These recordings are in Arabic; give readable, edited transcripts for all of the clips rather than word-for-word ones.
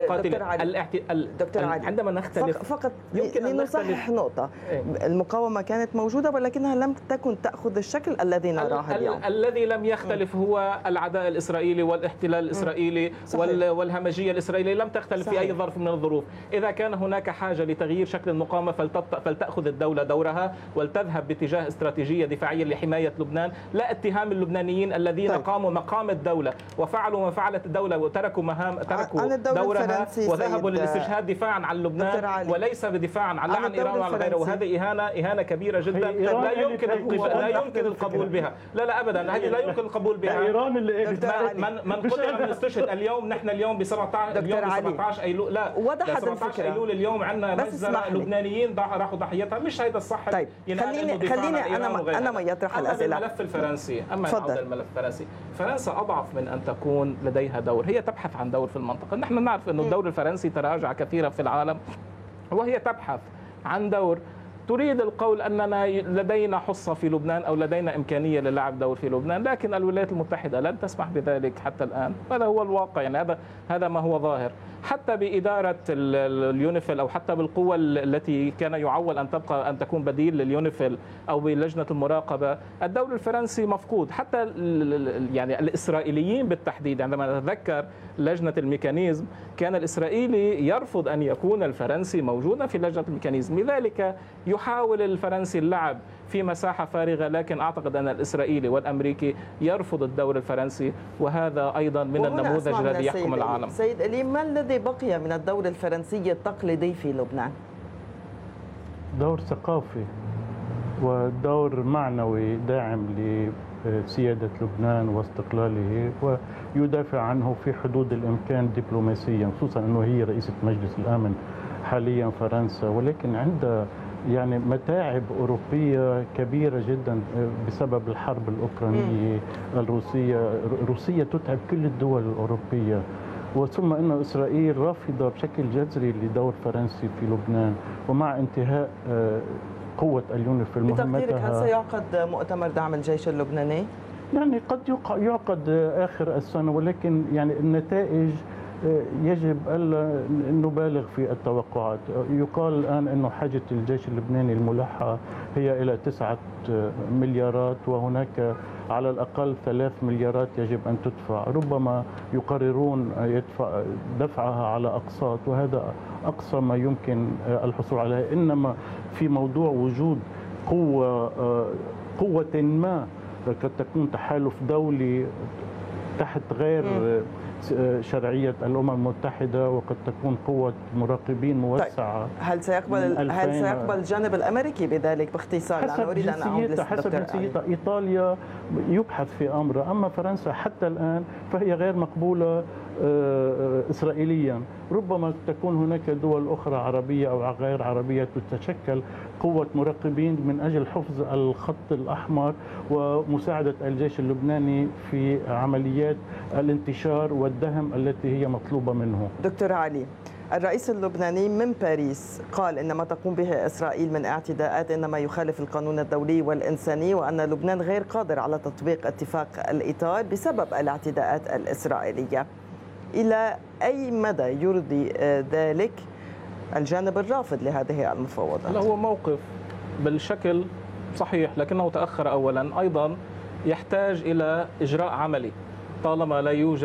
قاتلة. دكتور علي، عندما نختلف فقط لنصحح نقطة، المقاومة كانت موجودة ولكنها لم تكن تأخذ الشكل الذي نراه اليوم. الذي لم يختلف هو العداء الإسرائيلي والاحتلال الإسرائيلي والهمجية الإسرائيلية، لم تختلف في أي ظرف من الظروف. إذا كان هناك حاجة لتغيير شكل المقاومة فلتأخذ الدولة دورها ولتذهب باتجاه استراتيجية دفاعية لحماية لبنان، لا اتهام اللبنانيين الذين قاموا مقام الدولة وفعلوا ما فعلت الدولة وتركوا دورها وذهبوا للاستشهاد دفاعا عن لبنان وليس بدفاعا عن إيران وعن غيره. وهذه إهانة كبيرة جدا لا يمكن القبول بها. لا أبدا، هذه لا يمكن القبول بها. إيران اللي من قتل من استشهد اليوم، نحن اليوم ب 17 أيلول، لا 17 أيلول اليوم عندنا مجزرة لبنانيين راحوا ضحيتها، مش هيدا الصح. طيب خليني أنا ما يطرح الأسئلة. الملف الفرنسي، أما الملف الفرنسي، فرنسا أضعف من أن تكون لديها دور، هي تبحث عن دور في المنطقة. نحن نعرف أن الدور الفرنسي تراجع كثيرا في العالم، وهي تبحث عن دور. تريد القول أننا لدينا حصة في لبنان أو لدينا إمكانية للعب دور في لبنان، لكن الولايات المتحدة لن تسمح بذلك حتى الآن. هذا هو الواقع، يعني هذا ما هو ظاهر. حتى بإدارة اليونيفيل أو حتى بالقوة التي كان يعول أن تبقى أن تكون بديل لليونيفيل أو بلجنة المراقبة، الدور الفرنسي مفقود. حتى يعني الإسرائيليين بالتحديد، عندما نتذكر لجنة الميكانيزم كان الإسرائيلي يرفض أن يكون الفرنسي موجودا في لجنة الميكانيزم، لذلك يحاول الفرنسي اللعب في مساحة فارغة، لكن أعتقد أن الإسرائيلي والأمريكي يرفض الدور الفرنسي، وهذا أيضا من النموذج الذي يحكم العالم. سيد إلي، ما الذي بقي من الدور الفرنسي التقليدي في لبنان؟ دور ثقافي ودور معنوي داعم لسيادة لبنان واستقلاله، ويدافع عنه في حدود الإمكان دبلوماسيا، خصوصا أنه هي رئيسة مجلس الأمن حاليا فرنسا، ولكن عند يعني متاعب أوروبية كبيرة جدا بسبب الحرب الأوكرانية الروسية. روسيا تتعب كل الدول الأوروبية، وثم أن إسرائيل رافضة بشكل جذري لدور فرنسي في لبنان. ومع انتهاء قوة اليونيفيل مهمتها، بتقديرك هل سيعقد مؤتمر دعم الجيش اللبناني؟ يعني قد يعقد آخر السنة، ولكن يعني النتائج يجب ألا نبالغ في التوقعات. يقال الآن أن حاجة الجيش اللبناني الملحة هي إلى 9 مليارات، وهناك على الأقل 3 مليارات يجب أن تدفع. ربما يقررون دفعها على أقساط، وهذا أقصى ما يمكن الحصول عليه. إنما في موضوع وجود قوة ما قد تكون تحالف دولي تحت غير شرعية الأمم المتحدة، وقد تكون قوة مراقبين موسعة. طيب. هل سيقبل الجانب الأمريكي بذلك باختصار؟ أنا أريد أن أعود حسب جنسية إيطاليا يبحث في أمره، أما فرنسا حتى الآن فهي غير مقبولة إسرائيليا. ربما تكون هناك دول أخرى عربية أو غير عربية تتشكل قوة مراقبين من أجل حفظ الخط الأحمر ومساعدة الجيش اللبناني في عمليات الانتشار والدهم التي هي مطلوبة منه. دكتور علي، الرئيس اللبناني من باريس قال إن ما تقوم به إسرائيل من اعتداءات إنما يخالف القانون الدولي والإنساني، وأن لبنان غير قادر على تطبيق اتفاق الإطار بسبب الاعتداءات الإسرائيلية. إلى أي مدى يرضي ذلك الجانب الرافض لهذه المفاوضات؟ هو موقف بالشكل صحيح، لكنه تأخر أولا، أيضا يحتاج إلى إجراء عملي. طالما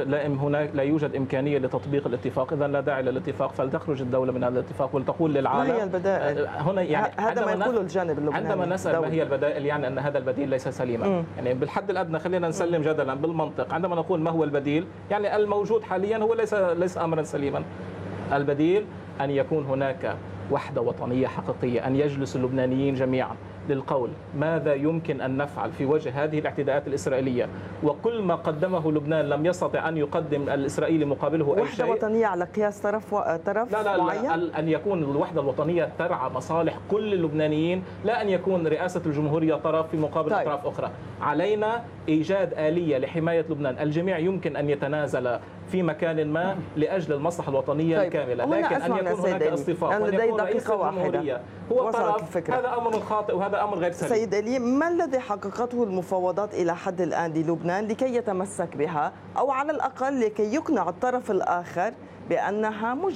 لا يوجد إمكانية لتطبيق الاتفاق، إذا لا داعي للاتفاق، فلتخرج الدولة من هذا الاتفاق ولتقول للعالم ما هي البدائل. هنا يعني هذا ما يقوله الجانب اللبناني. عندما نسأل ما هي البدائل، يعني أن هذا البديل ليس سليما. يعني بالحد الأدنى خلينا نسلم جدلا بالمنطق. عندما نقول ما هو البديل، يعني الموجود حاليا هو ليس أمرا سليما. البديل أن يكون هناك وحدة وطنية حقيقية، أن يجلس اللبنانيين جميعا للقول ماذا يمكن أن نفعل في وجه هذه الاعتداءات الإسرائيلية، وكل ما قدمه لبنان لم يستطع أن يقدم الإسرائيلي مقابله أي شيء. وحدة وطنية على قياس طرف معين؟ لا، أن يكون الوحدة الوطنية ترعى مصالح كل اللبنانيين، لا أن يكون رئاسة الجمهورية طرف في مقابل أطراف أخرى. علينا إيجاد آلية لحماية لبنان. الجميع يمكن أن يتنازل في مكان ما لأجل المصلحة الوطنية الكاملة، لكن أن يكون هناك اصطفاف وأن يكون رئيس الجمهورية هو طرف، هذا أمر خاطئ وهذا أمر غير سليم. سيد إلي، ما الذي حققته المفاوضات إلى حد الآن للبنان لكي يتمسك بها، أو على الأقل لكي يقنع الطرف الآخر بأنها